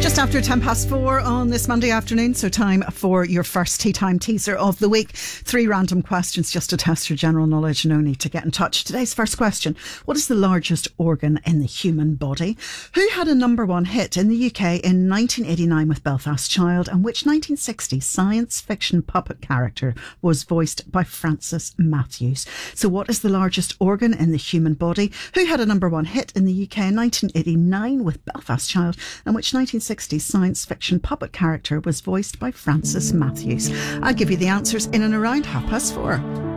Just after 4:10 on this Monday afternoon, so time for your first Tea Time teaser of the week. 3 random questions just to test your general knowledge. No need to get in touch. Today's first question: what is the largest organ in the human body? Who had a #1 hit in the UK in 1989 with Belfast Child, and which 1960s science fiction puppet character was voiced by Francis Matthews? So what is the largest organ in the human body? Who had a #1 hit in the UK in 1989 with Belfast Child, and which 1960s science fiction puppet character was voiced by Francis Matthews? I'll give you the answers in and around 4:30.